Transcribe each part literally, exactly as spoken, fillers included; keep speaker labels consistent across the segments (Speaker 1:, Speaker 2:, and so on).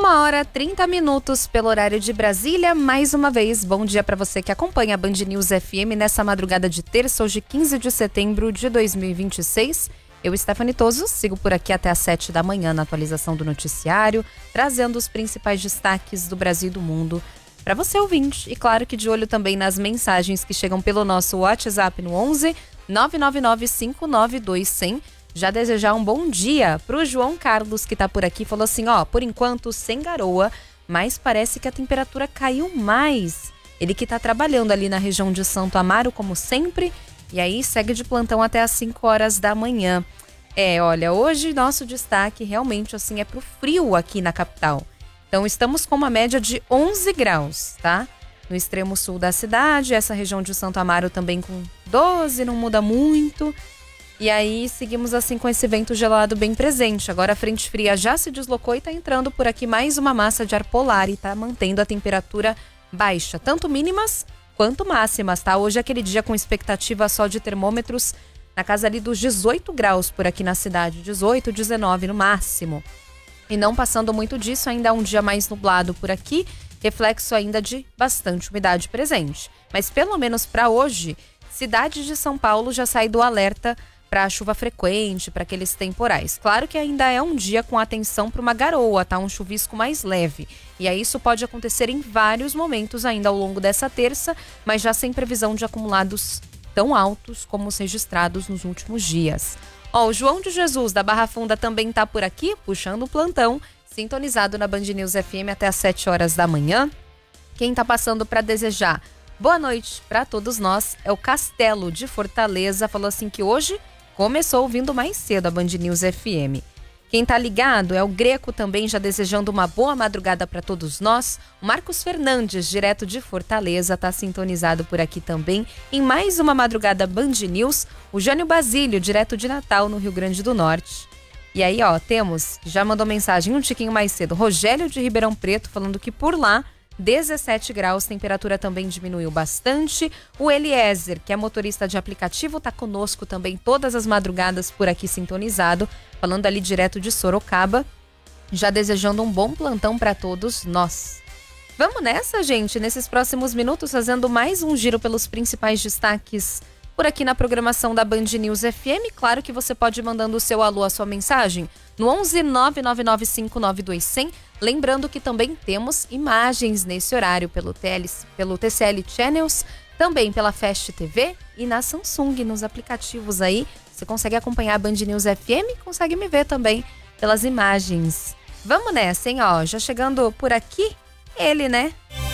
Speaker 1: Uma hora e trinta minutos pelo horário de Brasília. Mais uma vez, bom dia para você que acompanha a Band News F M nessa madrugada de terça, hoje quinze de setembro de dois mil e vinte e seis. Eu, Stephanie Toso, sigo por aqui até às sete da manhã na atualização do noticiário, trazendo os principais destaques do Brasil e do mundo para você ouvinte. E claro que de olho também nas mensagens que chegam pelo nosso WhatsApp no onze nove nove nove cinco nove dois zero zero. Já desejar um bom dia pro João Carlos, que tá por aqui, falou assim, ó, por enquanto sem garoa, mas parece que a temperatura caiu mais. Ele que tá trabalhando ali na região de Santo Amaro, como sempre, e aí segue de plantão até às cinco horas da manhã. É, olha, hoje nosso destaque realmente, assim, é pro frio aqui na capital. Então estamos com uma média de onze graus, tá? No extremo sul da cidade, essa região de Santo Amaro também com doze, não muda muito. E aí seguimos assim com esse vento gelado bem presente. Agora a frente fria já se deslocou e está entrando por aqui mais uma massa de ar polar e está mantendo a temperatura baixa, tanto mínimas quanto máximas, tá? Hoje é aquele dia com expectativa só de termômetros na casa ali dos dezoito graus por aqui na cidade, dezoito, dezenove no máximo. E não passando muito disso, ainda é um dia mais nublado por aqui, reflexo ainda de bastante umidade presente. Mas pelo menos para hoje, cidade de São Paulo já sai do alerta para chuva frequente, para aqueles temporais. Claro que ainda é um dia com atenção para uma garoa, tá? Um chuvisco mais leve. E aí isso pode acontecer em vários momentos ainda ao longo dessa terça, mas já sem previsão de acumulados tão altos como os registrados nos últimos dias. Ó, o João de Jesus da Barra Funda também tá por aqui, puxando o plantão, sintonizado na Band News F M até às sete horas da manhã. Quem tá passando para desejar boa noite para todos nós é o Castelo de Fortaleza, falou assim que hoje começou ouvindo mais cedo a Band News F M. Quem tá ligado é o Greco também, já desejando uma boa madrugada para todos nós. O Marcos Fernandes, direto de Fortaleza, tá sintonizado por aqui também em mais uma madrugada Band News. O Jânio Basílio, direto de Natal, no Rio Grande do Norte. E aí, ó, temos, já mandou mensagem um tiquinho mais cedo, Rogério de Ribeirão Preto, falando que por lá dezessete graus, temperatura também diminuiu bastante. O Eliezer, que é motorista de aplicativo, tá conosco também todas as madrugadas por aqui sintonizado, falando ali direto de Sorocaba, já desejando um bom plantão para todos nós. Vamos nessa, gente, nesses próximos minutos fazendo mais um giro pelos principais destaques por aqui na programação da Band News F M. Claro que você pode ir mandando o seu alô, a sua mensagem no onze nove nove nove cinco nove dois zero zero. Lembrando que também temos imagens nesse horário pelo, T L, pelo T C L Channels, também pela Fast T V e na Samsung, nos aplicativos aí. Você consegue acompanhar a Band News F M, consegue me ver também pelas imagens. Vamos nessa, hein? Ó, já chegando por aqui, ele, né?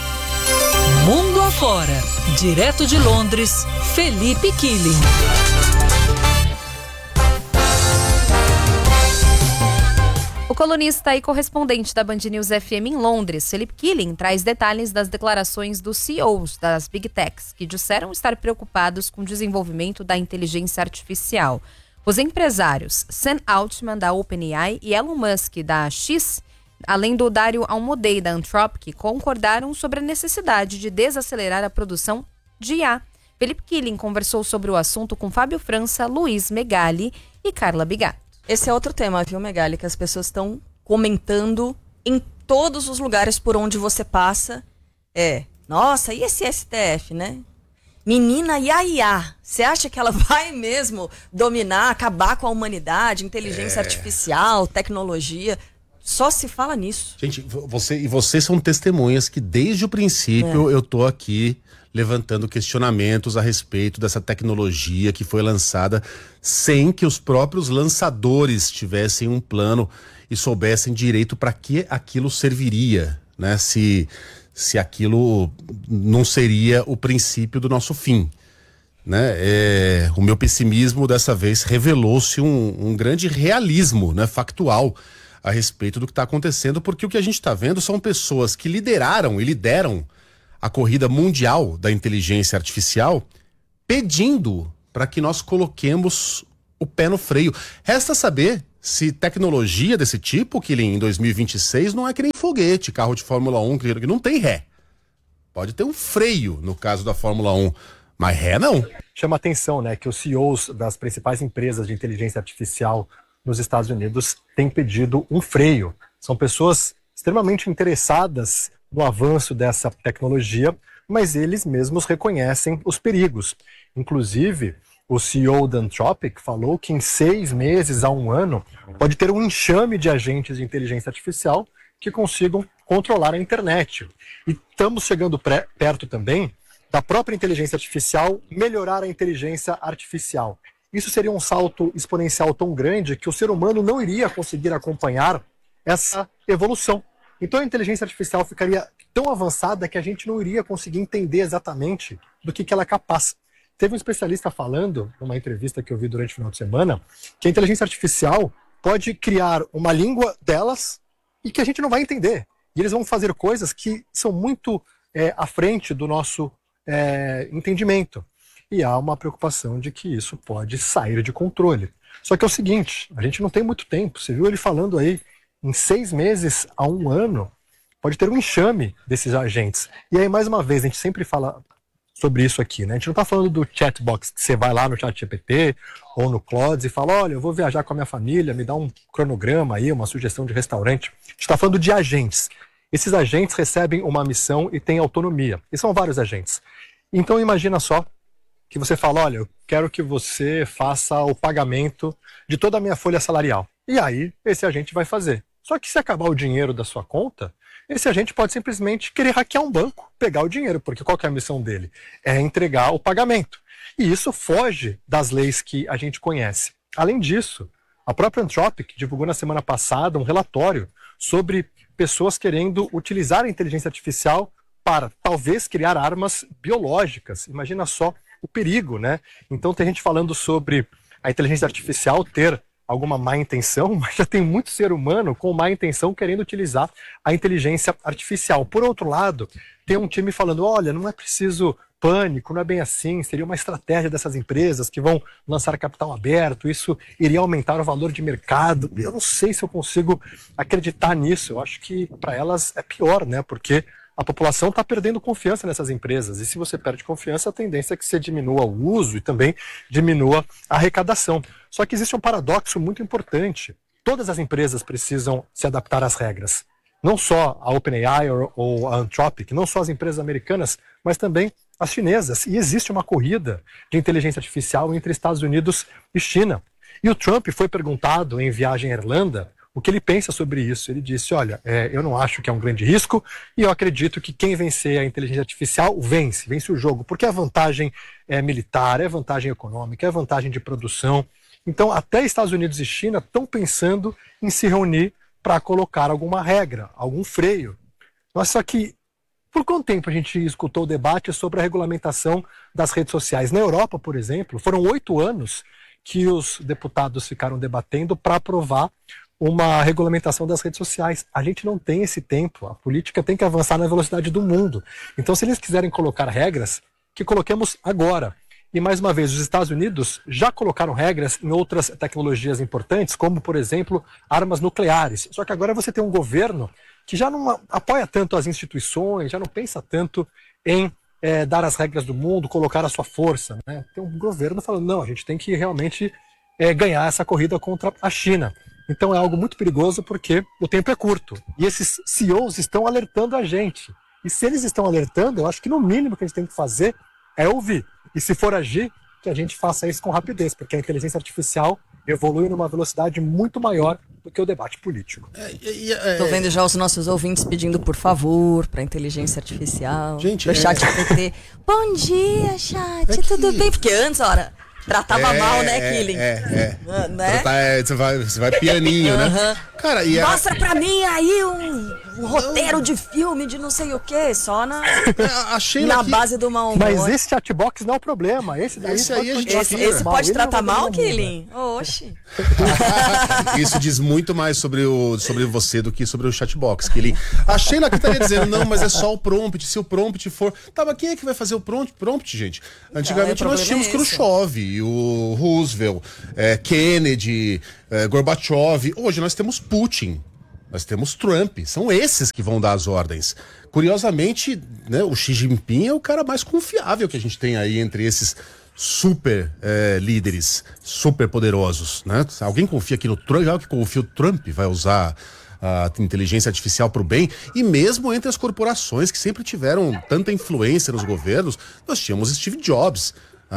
Speaker 2: Mundo afora, direto de Londres, Felipe Killing.
Speaker 1: O colunista e correspondente da Band News F M em Londres, Felipe Killing, traz detalhes das declarações dos C E Os das Big Techs, que disseram estar preocupados com o desenvolvimento da inteligência artificial. Os empresários Sam Altman, da OpenAI, e Elon Musk, da X, além do Dario Amodei, da Anthropic, concordaram sobre a necessidade de desacelerar a produção de I A. Felipe Killing conversou sobre o assunto com Fábio França, Luiz Megali e Carla Bigato.
Speaker 3: Esse é outro tema, viu, Megali, que as pessoas estão comentando em todos os lugares por onde você passa. É, nossa, e esse S T F, né? Menina, e a I A? Você acha que ela vai mesmo dominar, acabar com a humanidade, inteligência é. artificial, tecnologia? Só se fala nisso.
Speaker 4: Gente, você, e vocês são testemunhas que desde o princípio é. eu tô aqui levantando questionamentos a respeito dessa tecnologia que foi lançada sem que os próprios lançadores tivessem um plano e soubessem direito para que aquilo serviria, né? Se, se aquilo não seria o princípio do nosso fim, né? É, o meu pessimismo dessa vez revelou-se um, um grande realismo, né, factual a respeito do que está acontecendo, porque o que a gente está vendo são pessoas que lideraram e lideram a corrida mundial da inteligência artificial, pedindo para que nós coloquemos o pé no freio. Resta saber se tecnologia desse tipo, que em dois mil e vinte e seis não é que nem foguete, carro de Fórmula um, que não tem ré. Pode ter um freio no caso da Fórmula um, mas ré não.
Speaker 5: Chama atenção, né, que os C E Os das principais empresas de inteligência artificial nos Estados Unidos têm pedido um freio. São pessoas extremamente interessadas no avanço dessa tecnologia, mas eles mesmos reconhecem os perigos. Inclusive, o C E O da Anthropic falou que em seis meses a um ano pode ter um enxame de agentes de inteligência artificial que consigam controlar a internet. E estamos chegando pré- perto também da própria inteligência artificial melhorar a inteligência artificial. Isso seria um salto exponencial tão grande que o ser humano não iria conseguir acompanhar essa evolução. Então a inteligência artificial ficaria tão avançada que a gente não iria conseguir entender exatamente do que, que ela é capaz. Teve um especialista falando, numa entrevista que eu vi durante o final de semana, que a inteligência artificial pode criar uma língua delas e que a gente não vai entender. E eles vão fazer coisas que são muito é, à frente do nosso é, entendimento. E há uma preocupação de que isso pode sair de controle. Só que é o seguinte, a gente não tem muito tempo. Você viu ele falando aí, em seis meses a um ano, pode ter um enxame desses agentes. E aí, mais uma vez, a gente sempre fala sobre isso aqui, né? A gente não está falando do chatbox que você vai lá no ChatGPT ou no Claude e fala, olha, eu vou viajar com a minha família, me dá um cronograma aí, uma sugestão de restaurante. A gente está falando de agentes. Esses agentes recebem uma missão e têm autonomia. E são vários agentes. Então imagina só que você fala, olha, eu quero que você faça o pagamento de toda a minha folha salarial. E aí esse agente vai fazer. Só que se acabar o dinheiro da sua conta, esse agente pode simplesmente querer hackear um banco, pegar o dinheiro, porque qual que é a missão dele? É entregar o pagamento. E isso foge das leis que a gente conhece. Além disso, a própria Anthropic divulgou na semana passada um relatório sobre pessoas querendo utilizar a inteligência artificial para talvez criar armas biológicas. Imagina só o perigo, né? Então tem gente falando sobre a inteligência artificial ter alguma má intenção, mas já tem muito ser humano com má intenção querendo utilizar a inteligência artificial. Por outro lado, tem um time falando, olha, não é preciso pânico, não é bem assim, seria uma estratégia dessas empresas que vão lançar capital aberto, isso iria aumentar o valor de mercado. Eu não sei se eu consigo acreditar nisso, eu acho que para elas é pior, né? Porque a população está perdendo confiança nessas empresas, e se você perde confiança, a tendência é que você diminua o uso e também diminua a arrecadação. Só que existe um paradoxo muito importante. Todas as empresas precisam se adaptar às regras. Não só a OpenAI ou a Anthropic, não só as empresas americanas, mas também as chinesas. E existe uma corrida de inteligência artificial entre Estados Unidos e China. E o Trump foi perguntado em viagem à Irlanda o que ele pensa sobre isso. Ele disse, olha, é, eu não acho que é um grande risco e eu acredito que quem vencer a inteligência artificial vence, vence o jogo, porque a vantagem é militar, é vantagem econômica, é vantagem de produção. Então, até Estados Unidos e China estão pensando em se reunir para colocar alguma regra, algum freio. Nossa, só que por quanto tempo a gente escutou o debate sobre a regulamentação das redes sociais? Na Europa, por exemplo, foram oito anos que os deputados ficaram debatendo para aprovar uma regulamentação das redes sociais. A gente não tem esse tempo, a política tem que avançar na velocidade do mundo. Então, se eles quiserem colocar regras, que coloquemos agora. E, mais uma vez, os Estados Unidos já colocaram regras em outras tecnologias importantes, como, por exemplo, armas nucleares. Só que agora você tem um governo que já não apoia tanto as instituições, já não pensa tanto em é, dar as regras do mundo, colocar a sua força, né? Tem um governo falando, não, a gente tem que realmente é, ganhar essa corrida contra a China. Então é algo muito perigoso porque o tempo é curto. E esses C E Os estão alertando a gente. E se eles estão alertando, eu acho que no mínimo que a gente tem que fazer é ouvir. E se for agir, que a gente faça isso com rapidez, porque a inteligência artificial evolui numa velocidade muito maior do que o debate político.
Speaker 3: Estou vendo já os nossos ouvintes pedindo por favor para a inteligência artificial,
Speaker 4: gente,
Speaker 3: pro
Speaker 4: é...
Speaker 3: chat G P T. Bom dia, chat,
Speaker 4: é que...
Speaker 3: tudo bem? Porque antes, ora, tratava
Speaker 4: é,
Speaker 3: mal, né,
Speaker 4: é,
Speaker 3: Killing?
Speaker 4: É, é.
Speaker 3: Né?
Speaker 4: Tratar, é, você, vai, você vai pianinho, né?
Speaker 3: Uhum.
Speaker 4: Cara, e
Speaker 3: Mostra
Speaker 4: a...
Speaker 3: pra mim aí um, um roteiro de filme de não sei o que, só na,
Speaker 4: a Sheila
Speaker 3: na
Speaker 4: aqui...
Speaker 3: base do mau humor.
Speaker 5: Mas esse chatbox não é o problema. Esse daí
Speaker 4: Esse aí a gente
Speaker 3: Esse,
Speaker 4: tira.
Speaker 3: esse pode
Speaker 5: Ele
Speaker 3: tratar
Speaker 5: não vai
Speaker 3: mal,
Speaker 5: todo mundo,
Speaker 3: Killing? Oxi.
Speaker 4: Isso diz muito mais sobre, o, sobre você do que sobre o chatbox. Que ele... A Sheila que estaria dizendo, não, mas é só o prompt. Se o prompt for... Tá, mas quem é que vai fazer o prompt, prompt gente? Antigamente
Speaker 3: Então, é,
Speaker 4: nós tínhamos
Speaker 3: é
Speaker 4: Khrushchev, o Roosevelt, é, Kennedy, é, Gorbachev. Hoje nós temos Putin. Nós temos Trump, são esses que vão dar as ordens. Curiosamente, né, o Xi Jinping é o cara mais confiável que a gente tem aí entre esses super é, líderes, super poderosos, né? Alguém confia aqui no Trump? Já que confia o Trump vai usar a inteligência artificial para o bem, e mesmo entre as corporações que sempre tiveram tanta influência nos governos, nós tínhamos Steve Jobs,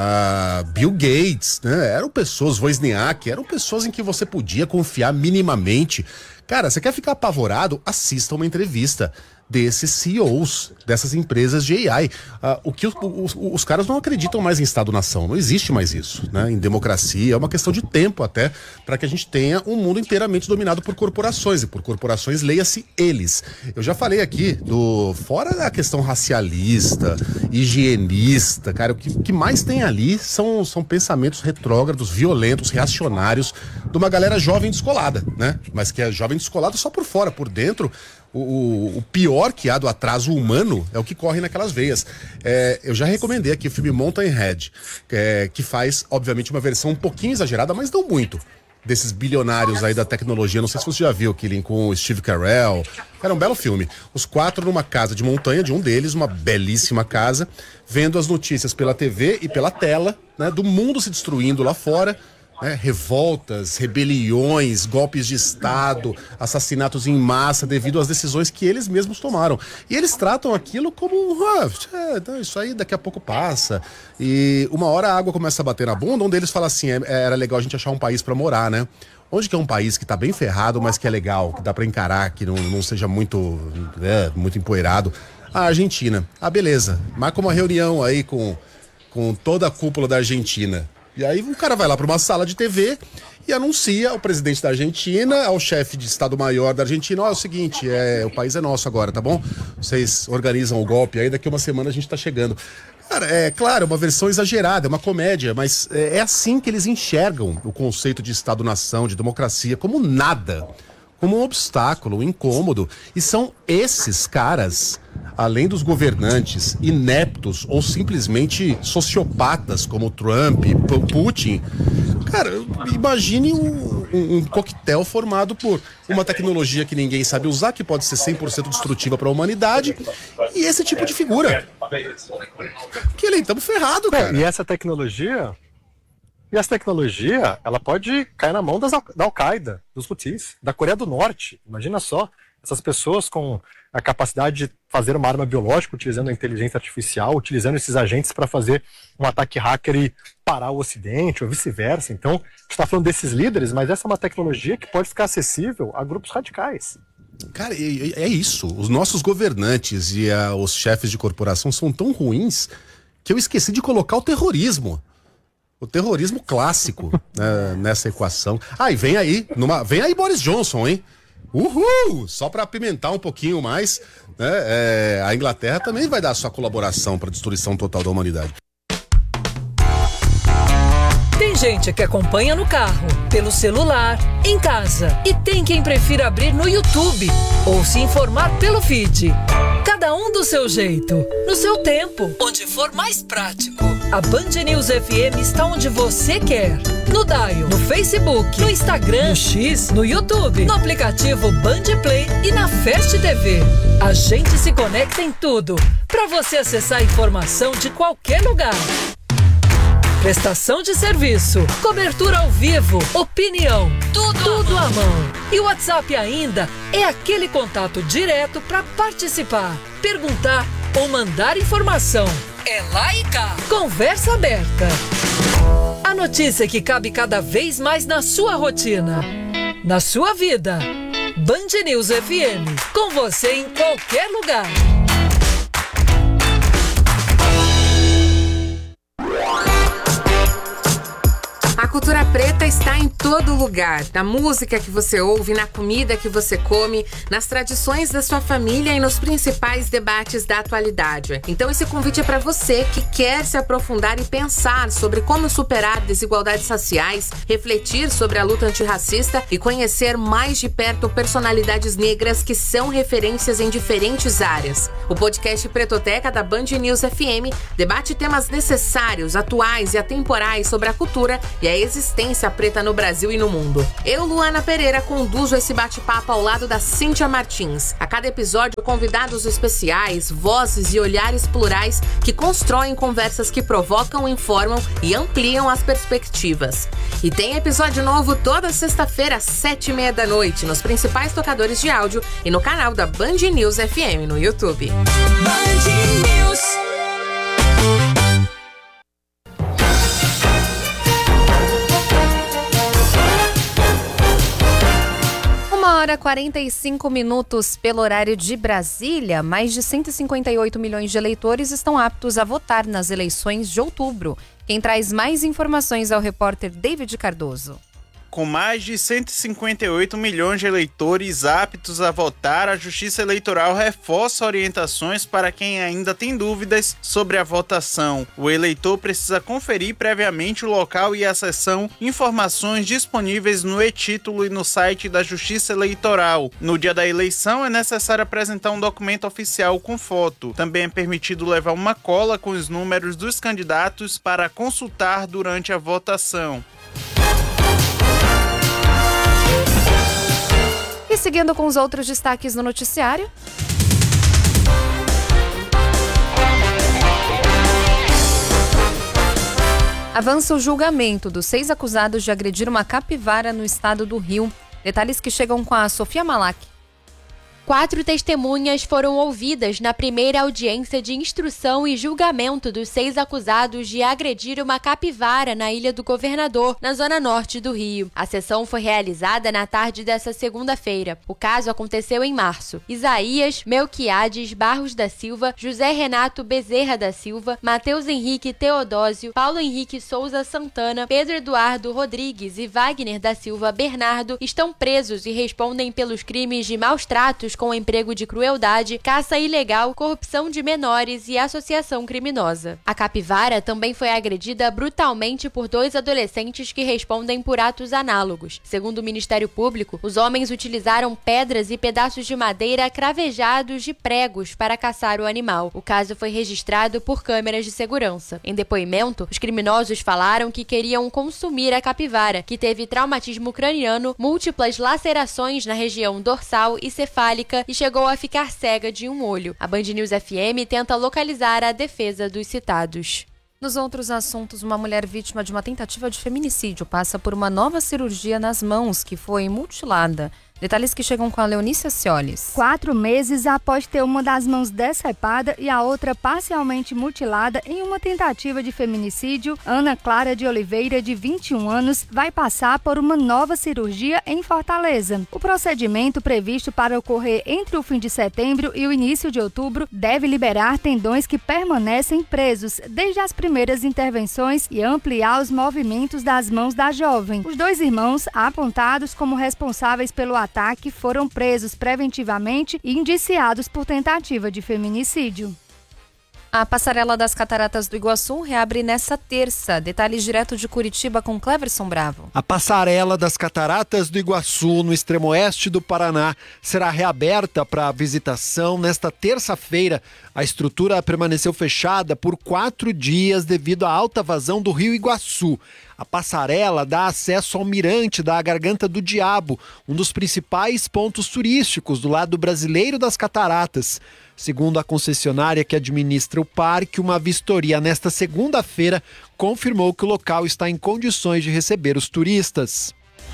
Speaker 4: uh, Bill Gates, né? Eram pessoas, Wozniak, eram pessoas em que você podia confiar minimamente. Cara, você quer ficar apavorado? Assista uma entrevista desses C E Os, dessas empresas de A I. Uh, o que os, os, os caras não acreditam mais em Estado-nação, não existe mais isso, né? Em democracia, é uma questão de tempo até para que a gente tenha um mundo inteiramente dominado por corporações, e por corporações leia-se eles. Eu já falei aqui do fora da questão racialista, higienista, cara, o que, que mais tem ali são, são pensamentos retrógrados, violentos, reacionários, de uma galera jovem descolada, né? Mas que é jovem descolada só por fora, por dentro. O, o pior que há do atraso humano é o que corre naquelas veias. É, eu já recomendei aqui o filme Mountain Head, é, que faz, obviamente, uma versão um pouquinho exagerada, mas não muito, desses bilionários aí da tecnologia. Não sei se você já viu, Killing, com o Steve Carell. Era um belo filme. Os quatro numa casa de montanha, de um deles, uma belíssima casa, vendo as notícias pela T V e pela tela, né, do mundo se destruindo lá fora. É, revoltas, rebeliões, golpes de Estado, assassinatos em massa devido às decisões que eles mesmos tomaram. E eles tratam aquilo como, ah, é, isso aí daqui a pouco passa. E uma hora a água começa a bater na bunda, um deles fala assim, é, era legal a gente achar um país pra morar, né? Onde que é um país que tá bem ferrado, mas que é legal, que dá pra encarar, que não, não seja muito, é, muito empoeirado? A Argentina. Ah, beleza. Marca uma reunião aí com, com toda a cúpula da Argentina. E aí o cara vai lá para uma sala de T V e anuncia ao presidente da Argentina, ao chefe de Estado-Maior da Argentina, ó, é o seguinte, é, o país é nosso agora, tá bom? Vocês organizam o golpe aí, daqui a uma semana a gente tá chegando. Cara, é claro, é uma versão exagerada, é uma comédia, mas é, é assim que eles enxergam o conceito de Estado-nação, de democracia, como nada, como um obstáculo, um incômodo. E são esses caras, além dos governantes ineptos ou simplesmente sociopatas como Trump, Putin, cara, imagine um, um, um coquetel formado por uma tecnologia que ninguém sabe usar, que pode ser cem por cento destrutiva para a humanidade, e esse tipo de figura. Que ele estamos ferrado, cara.
Speaker 5: É, e essa tecnologia, e essa tecnologia, ela pode cair na mão das, da Al-Qaeda, dos Houthis, da Coreia do Norte. Imagina só, essas pessoas com a capacidade de fazer uma arma biológica, utilizando a inteligência artificial, utilizando esses agentes para fazer um ataque hacker e parar o Ocidente, ou vice-versa. Então, a gente está falando desses líderes, mas essa é uma tecnologia que pode ficar acessível a grupos radicais.
Speaker 4: Cara, é, é isso. Os nossos governantes e a, os chefes de corporação são tão ruins que eu esqueci de colocar o terrorismo. O terrorismo clássico, né, nessa equação. Ah, e vem aí, numa, vem aí Boris Johnson, hein? Uhul! Só para apimentar um pouquinho mais, né? É, a Inglaterra também vai dar sua colaboração para a destruição total da humanidade.
Speaker 2: Tem gente que acompanha no carro, pelo celular, em casa. E tem quem prefira abrir no YouTube ou se informar pelo feed. Cada um do seu jeito, no seu tempo, onde for mais prático. A Band News F M está onde você quer. No Dial, no Facebook, no Instagram, no X, no YouTube, no aplicativo Band Play e na Fast T V. A gente se conecta em tudo, para você acessar informação de qualquer lugar. Prestação de serviço, cobertura ao vivo, opinião, tudo, tudo à mão. E o WhatsApp ainda é aquele contato direto para participar, perguntar ou mandar informação. É lá e cá. Conversa aberta. A notícia que cabe cada vez mais na sua rotina, na sua vida. Band News F M, com você em qualquer lugar.
Speaker 6: A cultura preta está em todo lugar, na música que você ouve, na comida que você come, nas tradições da sua família e nos principais debates da atualidade. Então esse convite é para você que quer se aprofundar e pensar sobre como superar desigualdades raciais, refletir sobre a luta antirracista e conhecer mais de perto personalidades negras que são referências em diferentes áreas. O podcast Pretoteca da Band News F M debate temas necessários, atuais e atemporais sobre a cultura e a existência preta no Brasil e no mundo. Eu, Luana Pereira, conduzo esse bate-papo ao lado da Cíntia Martins. A cada episódio, convidados especiais, vozes e olhares plurais que constroem conversas que provocam, informam e ampliam as perspectivas. E tem episódio novo toda sexta-feira, às sete e meia da noite, nos principais tocadores de áudio e no canal da Band News F M no YouTube.
Speaker 7: Band News.
Speaker 1: Uma hora e quarenta e cinco minutos pelo horário de Brasília. Mais de cento e cinquenta e oito milhões de eleitores estão aptos a votar nas eleições de outubro. Quem traz mais informações é o repórter David Cardoso.
Speaker 8: Com mais de cento e cinquenta e oito milhões de eleitores aptos a votar, a Justiça Eleitoral reforça orientações para quem ainda tem dúvidas sobre a votação. O eleitor precisa conferir previamente o local e a seção Informações disponíveis no e-título e no site da Justiça Eleitoral. No dia da eleição, é necessário apresentar um documento oficial com foto. Também é permitido levar uma cola com os números dos candidatos para consultar durante a votação.
Speaker 1: E seguindo com os outros destaques no noticiário. Avança o julgamento dos seis acusados de agredir uma capivara no estado do Rio. Detalhes que chegam com a Sofia Malak.
Speaker 9: Quatro testemunhas foram ouvidas na primeira audiência de instrução e julgamento dos seis acusados de agredir uma capivara na Ilha do Governador, na zona norte do Rio. A sessão foi realizada na tarde dessa segunda-feira. O caso aconteceu em março. Isaías Melquiades Barros da Silva, José Renato Bezerra da Silva, Matheus Henrique Teodósio, Paulo Henrique Souza Santana, Pedro Eduardo Rodrigues e Wagner da Silva Bernardo estão presos e respondem pelos crimes de maus tratos com emprego de crueldade, caça ilegal, corrupção de menores e associação criminosa. A capivara também foi agredida brutalmente por dois adolescentes que respondem por atos análogos. Segundo o Ministério Público, os homens utilizaram pedras e pedaços de madeira cravejados de pregos para caçar o animal. O caso foi registrado por câmeras de segurança. Em depoimento, os criminosos falaram que queriam consumir a capivara, que teve traumatismo craniano, múltiplas lacerações na região dorsal e cefálica e chegou a ficar cega de um olho. A Band News F M tenta localizar a defesa dos citados.
Speaker 1: Nos outros assuntos, uma mulher vítima de uma tentativa de feminicídio passa por uma nova cirurgia nas mãos, que foi mutilada. Detalhes que chegam com a Leonícia Ciolis.
Speaker 10: Quatro meses após ter uma das mãos decepada e a outra parcialmente mutilada em uma tentativa de feminicídio, Ana Clara de Oliveira, de vinte e um anos, vai passar por uma nova cirurgia em Fortaleza. O procedimento, previsto para ocorrer entre o fim de setembro e o início de outubro, deve liberar tendões que permanecem presos desde as primeiras intervenções e ampliar os movimentos das mãos da jovem. Os dois irmãos, apontados como responsáveis pelo ataque, foram presos preventivamente e indiciados por tentativa de feminicídio.
Speaker 1: A passarela das Cataratas do Iguaçu reabre nesta terça. Detalhes direto de Curitiba com Cleverson Bravo.
Speaker 11: A passarela das Cataratas do Iguaçu, no extremo oeste do Paraná, será reaberta para visitação nesta terça-feira. A estrutura permaneceu fechada por quatro dias devido à alta vazão do rio Iguaçu. A passarela dá acesso ao mirante da Garganta do Diabo, um dos principais pontos turísticos do lado brasileiro das cataratas. Segundo a concessionária que administra o parque, uma vistoria nesta segunda-feira confirmou que o local está em condições de receber os turistas.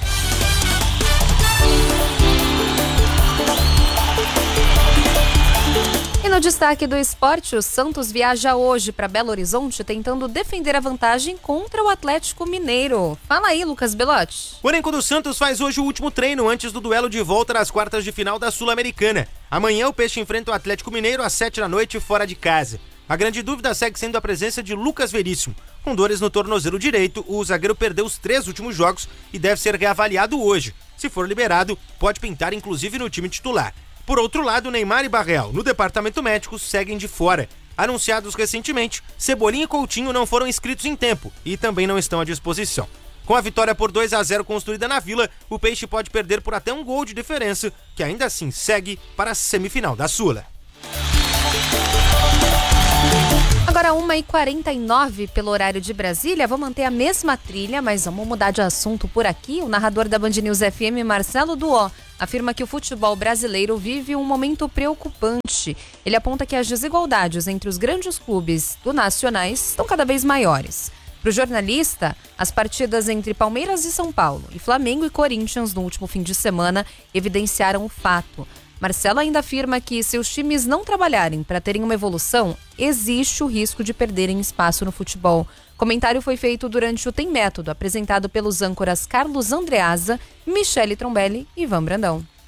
Speaker 1: E no destaque do esporte, o Santos viaja hoje para Belo Horizonte tentando defender a vantagem contra o Atlético Mineiro. Fala aí, Lucas Belotti.
Speaker 12: O elenco do Santos faz hoje o último treino antes do duelo de volta nas quartas de final da Sul-Americana. Amanhã o Peixe enfrenta o Atlético Mineiro às sete da noite fora de casa. A grande dúvida segue sendo a presença de Lucas Veríssimo. Com dores no tornozelo direito, o zagueiro perdeu os três últimos jogos e deve ser reavaliado hoje. Se for liberado, pode pintar inclusive no time titular. Por outro lado, Neymar e Barreal, no departamento médico, seguem de fora. Anunciados recentemente, Cebolinha e Coutinho não foram inscritos em tempo e também não estão à disposição. Com a vitória por dois a zero construída na Vila, o Peixe pode perder por até um gol de diferença, que ainda assim segue para a semifinal da Sula.
Speaker 1: Agora uma e quarenta e nove pelo horário de Brasília, vou manter a mesma trilha, mas vamos mudar de assunto por aqui. O narrador da Band News F M, Marcelo Duó, afirma que o futebol brasileiro vive um momento preocupante. Ele aponta que as desigualdades entre os grandes clubes do nacionais estão cada vez maiores. Para o jornalista, as partidas entre Palmeiras e São Paulo e Flamengo e Corinthians no último fim de semana evidenciaram o fato. Marcelo ainda afirma que se os times não trabalharem para terem uma evolução, existe o risco de perderem espaço no futebol. O comentário foi feito durante o Tem Método, apresentado pelos âncoras Carlos Andreasa, Michele Trombelli e Ivan Brandão.